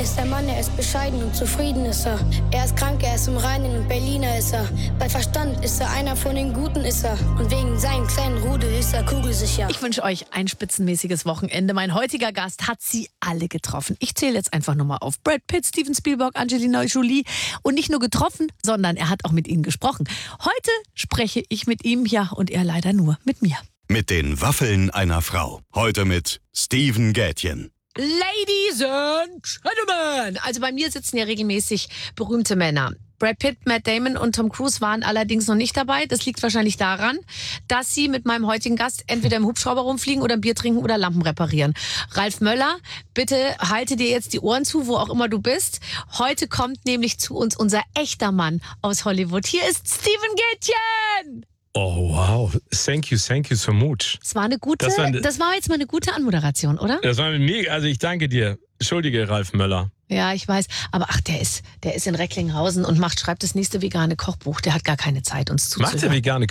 ist der Mann, er ist bescheiden und zufrieden ist er. Er ist krank, er ist im Reinen und Berliner ist er. Bei Verstand ist er einer von den Guten ist er. Und wegen seinem kleinen Rudel ist er kugelsicher. Ich wünsche euch ein spitzenmäßiges Wochenende. Mein heutiger Gast hat sie alle getroffen. Ich zähle jetzt einfach nur mal auf. Brad Pitt, Steven Spielberg, Angelina Jolie. Und nicht nur getroffen, sondern er hat auch mit ihnen gesprochen. Heute spreche ich mit ihm, ja, und er leider nur mit mir. Mit den Waffeln einer Frau. Heute mit Steven Gätjen. Ladies and Gentlemen! Also bei mir sitzen ja regelmäßig berühmte Männer. Brad Pitt, Matt Damon und Tom Cruise waren allerdings noch nicht dabei. Das liegt wahrscheinlich daran, dass sie mit meinem heutigen Gast entweder im Hubschrauber rumfliegen oder ein Bier trinken oder Lampen reparieren. Ralf Möller, bitte halte dir jetzt die Ohren zu, wo auch immer du bist. Heute kommt nämlich zu uns unser echter Mann aus Hollywood. Hier ist Steven Gätjen! Oh, wow. Thank you so much. Das war jetzt mal eine gute Anmoderation, oder? Das war mega. Also ich danke dir. Entschuldige, Ralf Möller. Ja, ich weiß. Aber ach, der ist in Recklinghausen und schreibt das nächste vegane Kochbuch. Der hat gar keine Zeit, uns zuzuhören. Macht der vegane